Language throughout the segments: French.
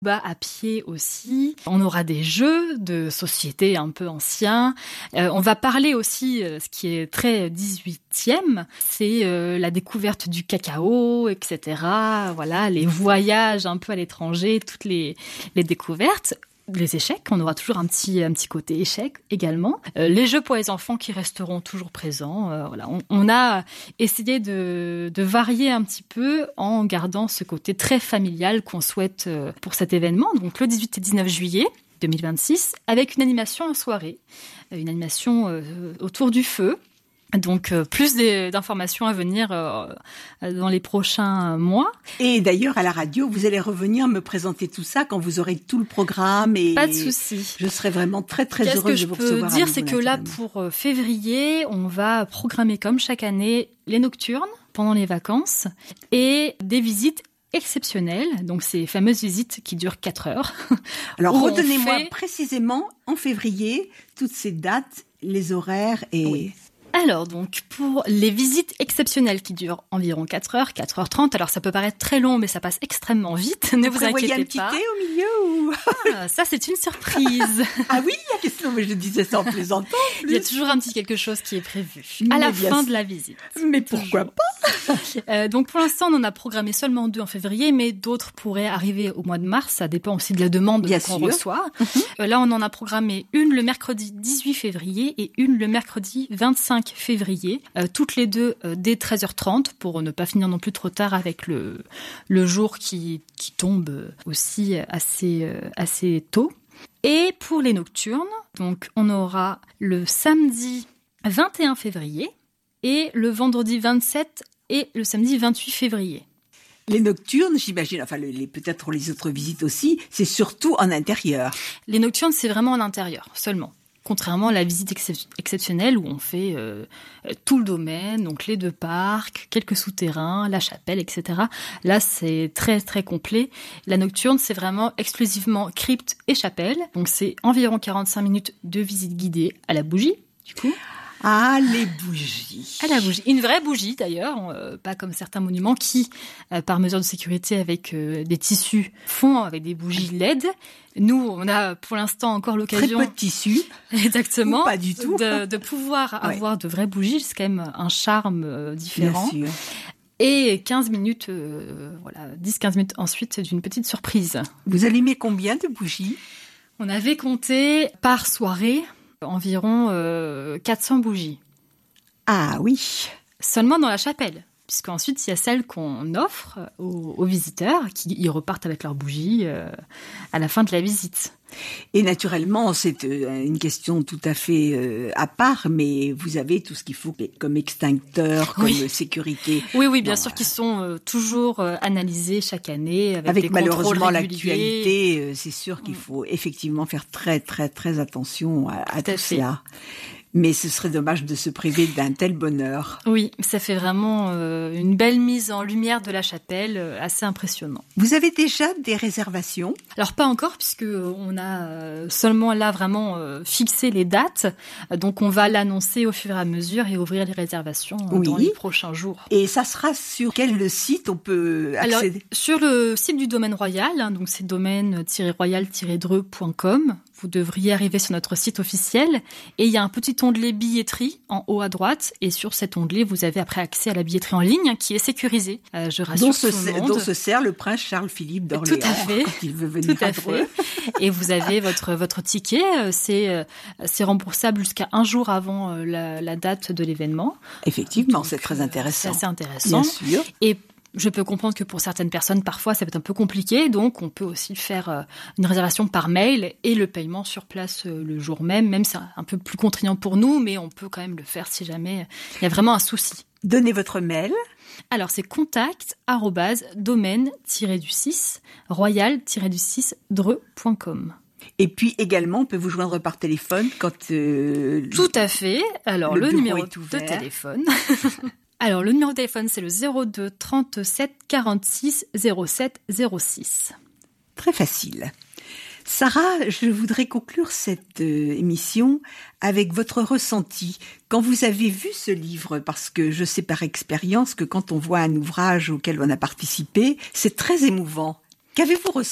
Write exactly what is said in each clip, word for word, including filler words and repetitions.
Bah, à pied aussi. On aura des jeux de société un peu anciens. Euh, on va parler aussi, euh, ce qui est très dix-huitième, c'est euh, la découverte du cacao, et cetera. Voilà, les voyages un peu à l'étranger, toutes les, les découvertes. Les échecs, on aura toujours un petit un petit côté échec également. Euh, les jeux pour les enfants qui resteront toujours présents. Euh, voilà, on, on a essayé de de varier un petit peu en gardant ce côté très familial qu'on souhaite euh, pour cet événement. Donc le dix-huit et dix-neuf juillet deux mille vingt-six, avec une animation en soirée, une animation euh, autour du feu. Donc, euh, plus des, d'informations à venir euh, dans les prochains mois. Et d'ailleurs, à la radio, vous allez revenir me présenter tout ça quand vous aurez tout le programme. Et pas de souci. Je serai vraiment très, très Qu'est-ce heureuse que de vous je recevoir. peux dire, c'est que là, pour février, on va programmer comme chaque année les nocturnes pendant les vacances et des visites exceptionnelles. Donc, ces fameuses visites qui durent quatre heures. Alors, redonnez-moi fait... précisément, en février, toutes ces dates, les horaires et... Oui. Alors, donc, pour les visites exceptionnelles qui durent environ quatre heures, quatre heures trente, alors ça peut paraître très long, mais ça passe extrêmement vite, ne vous, vous inquiétez pas. un petit thé au milieu ou... ah, ça, c'est une surprise. Ah oui, il y a question, mais je disais ça en plaisantant. Il y a toujours un petit quelque chose qui est prévu mais à la fin sûr. de la visite. Mais pourquoi toujours. pas euh, Donc, pour l'instant, on en a programmé seulement deux en février, mais d'autres pourraient arriver au mois de mars. Ça dépend aussi de la demande Bien qu'on sûr. reçoit. euh, là, on en a programmé une le mercredi dix-huit février et une le mercredi vingt-cinq février, euh, toutes les deux euh, dès treize heures trente pour ne pas finir non plus trop tard avec le, le jour qui, qui tombe aussi assez, euh, assez tôt. Et pour les nocturnes, donc on aura le samedi vingt et un février et le vendredi vingt-sept et le samedi vingt-huit février. Les nocturnes, j'imagine, enfin les, peut-être les autres visites aussi, c'est surtout en intérieur. Les nocturnes, c'est vraiment en intérieur seulement. Contrairement à la visite excep- exceptionnelle où on fait euh, tout le domaine, donc les deux parcs, quelques souterrains, la chapelle, et cetera. Là, c'est très très complet. La nocturne, c'est vraiment exclusivement crypte et chapelle. Donc c'est environ quarante-cinq minutes de visite guidée à la bougie, du coup. Ah, les bougies. À la bougie. Une vraie bougie, d'ailleurs, euh, pas comme certains monuments qui, euh, par mesure de sécurité avec euh, des tissus, font avec des bougies L E D. Nous, on a pour l'instant encore l'occasion... Très peu de tissus. Exactement. Ou pas du tout. De, de pouvoir ouais. avoir de vraies bougies. C'est quand même un charme euh, différent. Bien sûr. Et quinze minutes, euh, voilà, dix à quinze minutes ensuite d'une petite surprise. Vous allumez combien de bougies ? On avait compté par soirée environ euh, quatre cents bougies. Ah oui. Seulement dans la chapelle, puisqu'ensuite il y a celles qu'on offre aux, aux visiteurs qui y repartent avec leurs bougies euh, à la fin de la visite. Et naturellement, c'est euh, une question tout à fait euh, à part, mais vous avez tout ce qu'il faut comme extincteur, comme oui. sécurité. Oui, oui, bien non, sûr, qui sont euh, toujours euh, analysés chaque année avec, avec des malheureusement contrôles l'actualité, euh, c'est sûr qu'il faut effectivement faire très, très, très attention à, à tout, tout cela. Mais ce serait dommage de se priver d'un tel bonheur. Oui, ça fait vraiment euh, une belle mise en lumière de la chapelle, euh, assez impressionnant. Vous avez déjà des réservations ? Alors pas encore, puisque on a euh, seulement là vraiment euh, fixé les dates. Donc on va l'annoncer au fur et à mesure et ouvrir les réservations euh, oui. dans les prochains jours. Et ça sera sur quel site on peut accéder ? Alors, sur le site du Domaine Royal, hein, donc c'est domaine tiret royal tiret dreux point com. Vous devriez arriver sur notre site officiel et il y a un petit onglet billetterie en haut à droite et sur cet onglet, vous avez après accès à la billetterie en ligne qui est sécurisée. Euh, je rassure dont tout se, le monde. Dont se sert le prince Charles-Philippe d'Orléans tout à fait. quand il veut venir tout à, à fait. Et vous avez votre votre ticket, c'est c'est remboursable jusqu'à un jour avant la, la date de l'événement. Effectivement, donc, c'est très intéressant. C'est assez intéressant. Bien sûr. Et je peux comprendre que pour certaines personnes, parfois, ça peut être un peu compliqué. Donc, on peut aussi faire une réservation par mail et le paiement sur place le jour même. Même c'est un peu plus contraignant pour nous, mais on peut quand même le faire si jamais il y a vraiment un souci. Donnez votre mail. Alors, c'est contact arobase domaine tiret du six royal tiret du six dreux point com. Et puis également, on peut vous joindre par téléphone quand... Euh, Tout à fait. Alors, le, le numéro de téléphone... Alors, le numéro de téléphone, c'est le zéro deux trente-sept quarante-six zéro sept zéro six. Très facile. Sarah, je voudrais conclure cette euh, émission avec votre ressenti. Quand vous avez vu ce livre, parce que je sais par expérience que quand on voit un ouvrage auquel on a participé, c'est très émouvant. Qu'avez-vous ressenti ?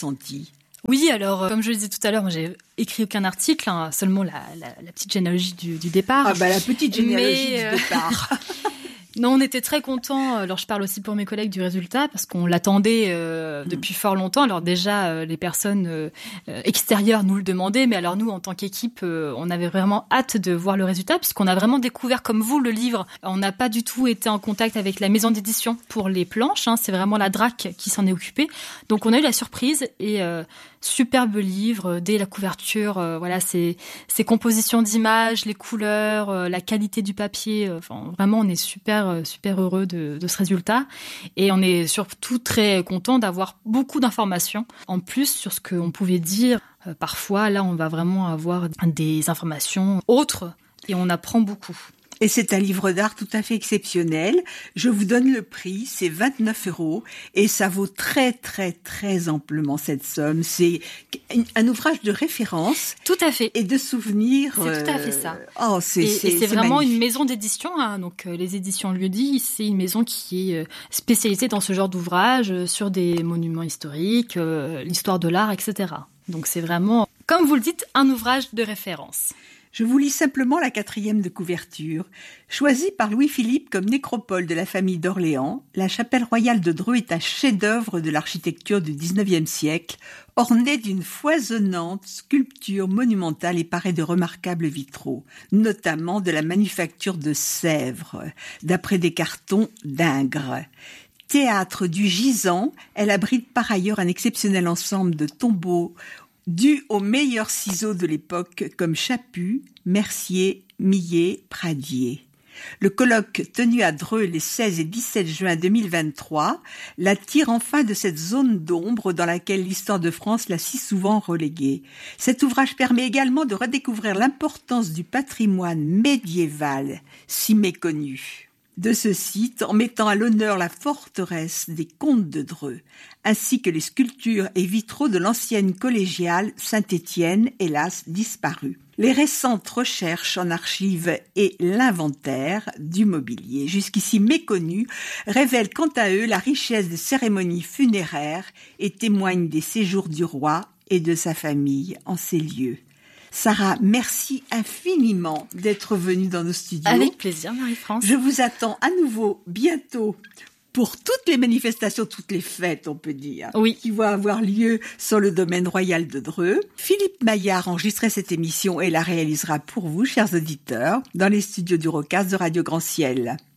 Oui, alors, comme je le disais tout à l'heure, moi, j'ai écrit aucun article, hein, seulement la, la, la petite généalogie du, du départ. Ah bah la petite généalogie Mais, du euh... départ. Non, on était très contents, alors je parle aussi pour mes collègues, du résultat, parce qu'on l'attendait euh, depuis fort longtemps. Alors déjà, euh, les personnes euh, extérieures nous le demandaient, mais alors nous, en tant qu'équipe, euh, on avait vraiment hâte de voir le résultat, puisqu'on a vraiment découvert, comme vous, le livre. On n'a pas du tout été en contact avec la maison d'édition pour les planches, hein, c'est vraiment la D R A C qui s'en est occupée. Donc on a eu la surprise, et euh, superbe livre, dès la couverture, euh, voilà, ces, ces compositions d'images, les couleurs, euh, la qualité du papier, euh, enfin, vraiment, on est super super heureux de, de ce résultat, et on est surtout très content d'avoir beaucoup d'informations en plus sur ce qu'on pouvait dire. Euh, parfois, là, on va vraiment avoir des informations autres et on apprend beaucoup. Et c'est un livre d'art tout à fait exceptionnel. Je vous donne le prix, c'est vingt-neuf euros et ça vaut très très très amplement cette somme. C'est un ouvrage de référence. Tout à fait. Et de souvenirs. C'est euh... tout à fait ça. Oh, c'est, et, c'est, et c'est, c'est vraiment magnifique. Une maison d'édition, hein. Donc euh, les éditions Lieu-dit, c'est une maison qui est spécialisée dans ce genre d'ouvrage, euh, sur des monuments historiques, euh, l'histoire de l'art, et cetera. Donc c'est vraiment, comme vous le dites, un ouvrage de référence. Je vous lis simplement la quatrième de couverture. Choisie par Louis-Philippe comme nécropole de la famille d'Orléans, la chapelle royale de Dreux est un chef-d'œuvre de l'architecture du dix-neuvième siècle, ornée d'une foisonnante sculpture monumentale et parée de remarquables vitraux, notamment de la manufacture de Sèvres, d'après des cartons d'Ingres. Théâtre du gisant, elle abrite par ailleurs un exceptionnel ensemble de tombeaux dû aux meilleurs ciseaux de l'époque comme Chaput, Mercier, Millet, Pradier. Le colloque tenu à Dreux les seize et dix-sept juin deux mille vingt-trois la tire enfin de cette zone d'ombre dans laquelle l'histoire de France l'a si souvent reléguée. Cet ouvrage permet également de redécouvrir l'importance du patrimoine médiéval, si méconnu, de ce site en mettant à l'honneur la forteresse des comtes de Dreux, ainsi que les sculptures et vitraux de l'ancienne collégiale Saint-Étienne, hélas disparue. Les récentes recherches en archives et l'inventaire du mobilier, jusqu'ici méconnu, révèlent quant à eux la richesse des cérémonies funéraires et témoignent des séjours du roi et de sa famille en ces lieux. Sarah, merci infiniment d'être venue dans nos studios. Avec plaisir, Marie-France. Je vous attends à nouveau bientôt pour toutes les manifestations, toutes les fêtes, on peut dire, oui. qui vont avoir lieu sur le domaine royal de Dreux. Philippe Maillard enregistrait cette émission et la réalisera pour vous, chers auditeurs, dans les studios du Rocas de Radio Grand Ciel.